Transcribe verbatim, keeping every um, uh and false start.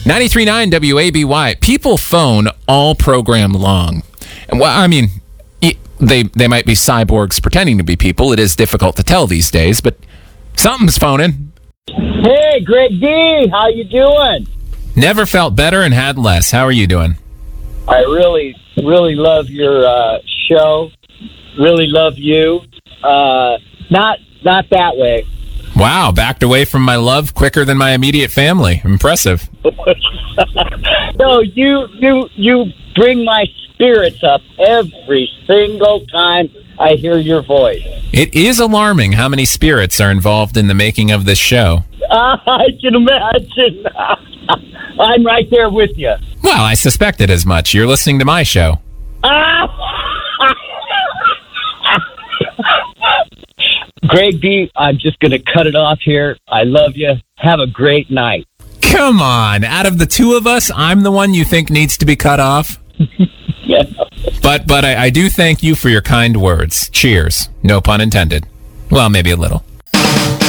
ninety-three point nine W A B Y. People phone all program long. And well, I mean, they they might be cyborgs pretending to be people. It is difficult to tell these days, but something's phoning. Hey, Greg D, how you doing? Never felt better and had less. How are you doing? I really, really love your uh, show. Really love you. Uh, not not that way. Wow, backed away from my love quicker than my immediate family. Impressive. No, you you you bring my spirits up every single time I hear your voice. It is alarming how many spirits are involved in the making of this show. Uh, I can imagine. I'm right there with you. Well, I suspected as much. You're listening to my show. Greg B, I'm just going to cut it off here. I love you. Have a great night. Come on. Out of the two of us, I'm the one you think needs to be cut off? Yeah. But but I, I do thank you for your kind words. Cheers. No pun intended. Well, maybe a little.